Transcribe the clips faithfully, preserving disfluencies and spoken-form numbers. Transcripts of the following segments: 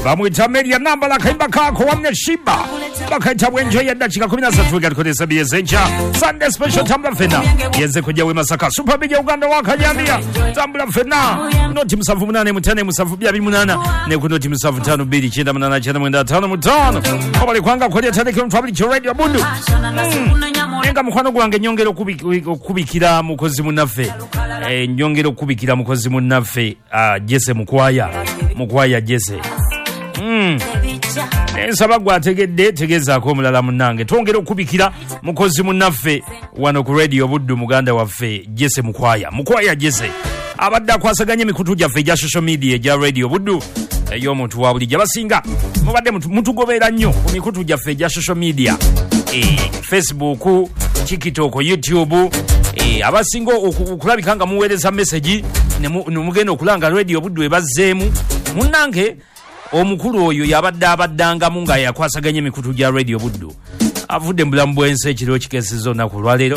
bamwita media namba la kaimba kako wamne shiba bakaita bwenjo ya dakika kumi na tatu gatukotesa biyezencha Sunday special tambula fena yeze kujia we Masaka Super Big Uganda wakajambia tambula fena noti msafu munane mutane msafu bia bimunana ne kunoti msafu tano bili chenda munana chenda mwenda tano mutano obali kwanga kwa tandike mfabili cho radio bundu nenga mukwano gwange nyongero kubikira mukozi munafe eh nyongero kubikira mukozi munafe ah Jesse mukwaya mukwaya Jesse mm ensaba gwategedde tegezaako omulala munange twongera okubikira mukozi munnaffe wano ku radio buddu muganda waffe Jesse mukwaya mukwaya Jesse abadde akwasaganya emikutu gyaffe egya social media egya radio buddu ey'omuntu wa bulijjo abasinga mubadde mutugobeera nnyo ku mikutu gyaffe egya social media e, Facebook, TikTok, YouTube e, abasinga okulabika nga muweereza message ne mugenda okulanga radio buddu ebazzeemu munnange omukulu oyo yabadde abaddanga munga yakwasaganya emikutu gya radio buddu avudde mbulamu bwensi ekiro kikesezza olunaku olwaleero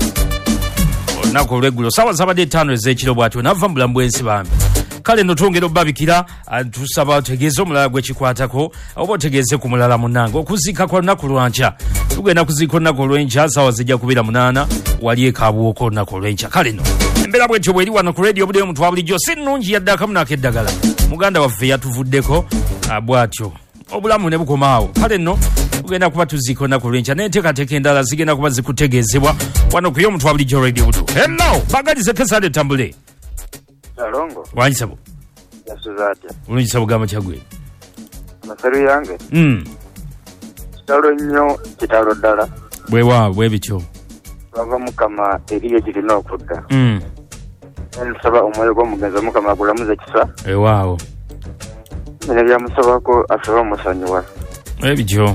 olunaku olweggulo sawa zabadde ttaano ez'ekiro bwatyo nava mbulamu bwensi bambi kale no twongera obbabikira tusaba otegeeze omulala gwekikwatako oba otegeeze ku mulala munange okuziika kwa lunaku lwankya tugenda kuziika olunaku olw'enkya sawa zijja kubeera munaana wali ekaabwoko olunaku olw'enkya kale no embeera bwetyo bweri wano ku radio budde omuntu wa bulijjo si nnungi yadde akamunako eddagala muganda waffe yatuvuddeko bwatyo obulamu ne bukomaawo kale nno tugenda kuba tuziika olunaku olw'enkya n'enteekateeka endala zigenda kuba zikutegeezebwa wano ku y'omuntu wa bulijjo radio buddu hello bagalize kesade tambule Alongo. Wanyi sabo. Yasuzate. Ulungi sabo gama chagwe. Masaru yange. Mm. Kitalo nnyo kitalo ddala. Bwe wa bwe bicho. Bava mukama eriye kirina okudda. Mm. Nsaba omwoyo gw'omugenzi mukama agulamuze kisa. E waawo. Nene byamusabako asaba musonyiwa. Bwe bicho.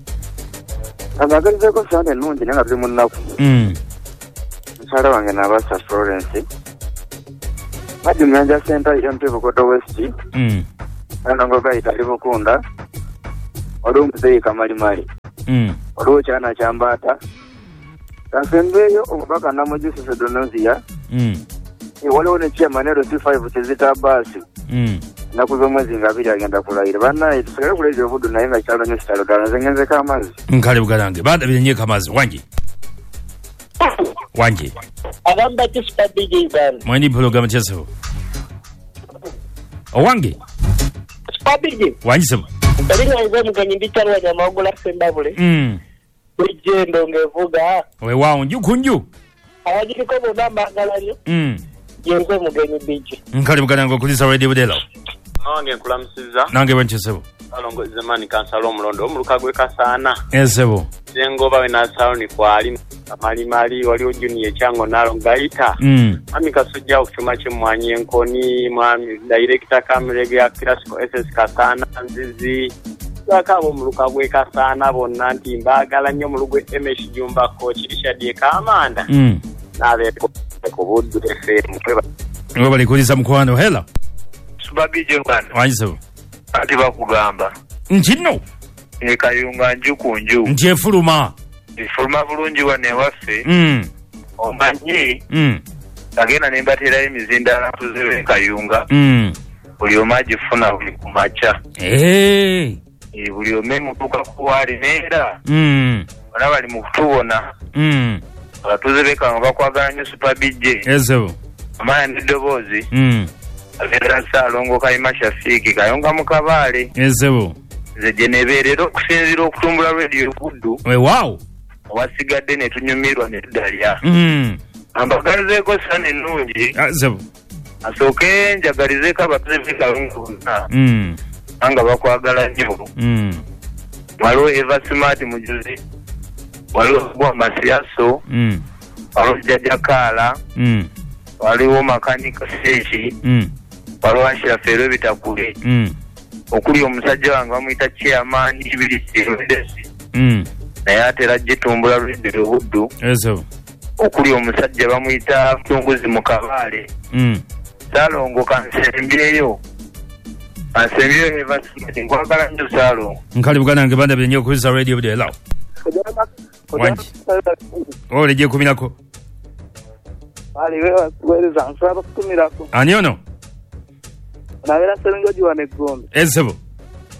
Agagalizeko sande nnungi naye nga tuli mu nnaku. Mm. Mukyala wange n'abaasa Florence. Madi mnyanja center ya mpevu koto westi. Mm. Anango gaita libukunda. Olu mzei kamali mali. Mm. Olu chana chambata. Kansembeyo omubaka namujusi sedonozia. Mm. E wale one chia manero C five chezita basi. Mm. Nakuzo mwezi ngabiri agenda kulaire. Bana itusagala kulaire vudu na yenga chalo nyo sitalo dana zengenze kamazi. Nkale bugalange. Banda bilenye kamazi. Wanji. Wanji. Agamba Super Big band. Mwani program cheso. Owange. Super Big. Wanji sabo. Talinga izo mkanyi bitaro ya maugula sembabule. Mm. Wijendo ngevuga. We wao nju kunju. Awajiri kobo namba galanyo. Mm. Yenzo mkanyi biji. Nkale bugalange kulisa radio budelo. Nange kulamsiza. Nange wanchi sabo. Alongo zemani kansalo mulondo omulukagwe kasana. Esebo. Zengo bawe na saloni kwali mali mali wali ojuniye chango nalo ngaita. Mm. Ami kasujja okuchuma chimwanye nkoni mwami director kamrege ya Classical S S kasana nzizi. Yakabo mulukagwe kasana bonna nti mbagala nnyo mulugwe M H Jumba coach Richard Kamanda. Mm. Nabe ko buddu F M kweba. Ngo bali kuliza mkwano hela. Subabije ngana. Wanji sabo. Ati bakugamba. Njino. E kayunga nju kunju. Nje fuluma. Ifuluma bulungi wane waffe. Mm. Omanyi. Mm. Agenda nembatera emizinda tuzibe kayunga. Mm. Buli omaji funa buli kumacha. Eh. E buli omemu tuka kuwali nera. Mm. Bana bali mu kutubona. Mm. Tuzibe kanga bakwagala nyo Super Big. Ezebo. Amaya ndidobozi. Mm. Agenda salongo kayima Shafiki kayunga mukabale. Ezebo. Ze jeneberero kusinzira okutumbula radio buddu. We wow. Wasigadde ne tunyumirwa ne tudalya. Mm. Ambagalizeko sane nungi. Ezebo. Asoke njagalizeko abatuzibika lunga. Mm. Anga bakwagala nnyo. Mm. Waliwo Eva Smart mujuzi. Waliwo Bwa Masiaso. Mm. Waliwo Jaja Kala. Mm. Waliwo Makanika Sechi. Mm. Waliwo Ashira Fero bitakule. Mm. Okuli omusajja wange bamuyita chairman Ibirisi Rodesi. Mm. Naye atera gitumbula radio buddu. Ezebo. Okuli omusajja bamuyita Mtunguzi mu Kabale. Mm. Salongo kansembyeyo. Kansembyeyo Eva Smart nkwagala nnyo Salongo. Nkali buganange banda bilenye kulisa radio budelo. Wanji. Ole je kuminako. Ali wewe kueleza nsaba kutumirako. Ani ono? Nabera serengo jiwane gombe. Ezebo.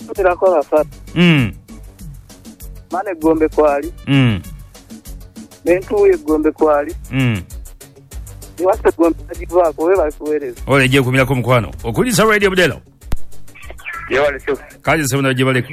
tirakola fat mm mane gombe kwali mm nentu ye gombe kwali mm niwase gombe ajivako we balikuwereza ole je kumira ko mkwano okulisa radio budelo ye wale sio kaje se unaje baleko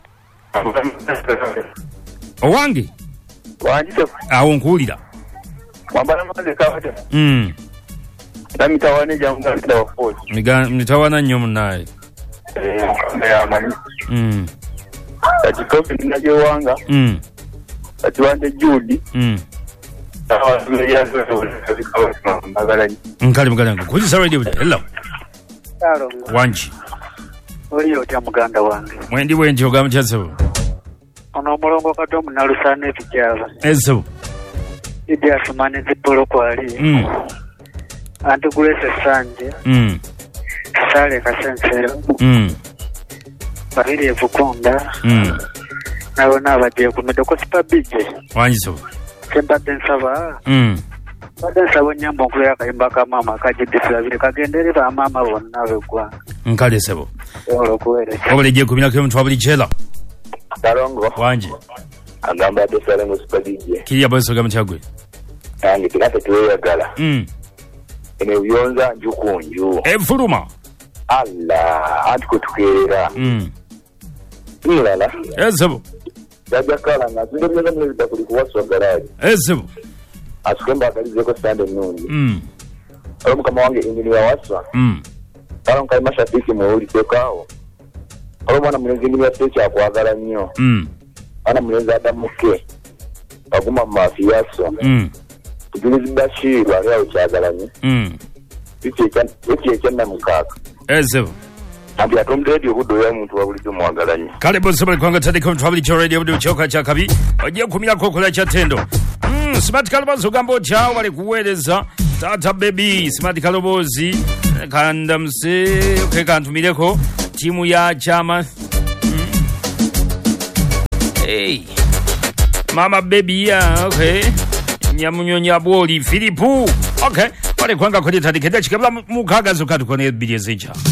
owangi wanjito awo nkulira kwambala maze kawata mm nami tawane jamga nda wafo miga mtawana nyomu naye eh ya mani mm ati kofi ninaje wanga mm ati wande Judy mm tawa ya zo zikawa magala nkali muganda kulisa radio budelo hello taro wanji oli otya muganda wange mwendi bwenji ogamchaso ono mulongo kadomu nalusane tijaba eso idi asumane zipolo kwali mm anti kulese sanje mm sale kasensero mm babiri evukunda mm nabo nabagiye kumeda ko sipabije wanji so semba densaba mm badde sabo nyambo kulya kayimba ka mama kajidisira bire kagendere ba mama bonna begwa nkale sebo olo kuwere obale je kumira ko mtu abali chela Tarongo wanji agamba desale mu spadije kiriya boso gamchagwe kandi tikate tuwe gala mm ene byonza njukunju efuluma alla atiko tukera mm ilala eso daja kala na zinde byonza mu bitakuli kuwaswa garaji eso asukemba akalize ko stande nungi mm alo kama wange ingini ya waswa mm alo kai mashabiki mu uli tekao alo mwana mwenzi ingini ya secha kwagala nnyo mm ana mwenzi adamuke aguma mafiaso mm tujulizi Bashir ali awo kyagalanye mm iki ekyanna mukaka eso ambi atomde radio budo ya muntu wabulijo mwagalanye kale boso bali kwanga tadi ko twabali cho radio budo choka cha kabi oje kumira ko kola cha tendo mm smart kalobozi gambo chao bali kuweleza tata baby smart kalobozi kanda mse okay kantumireko timu ya chama mm. Hey mama baby ya okay nyamunyonya boli Filipu okay bali kwanga ko tadi keda chikabla mukaga zokatu kone bijezincha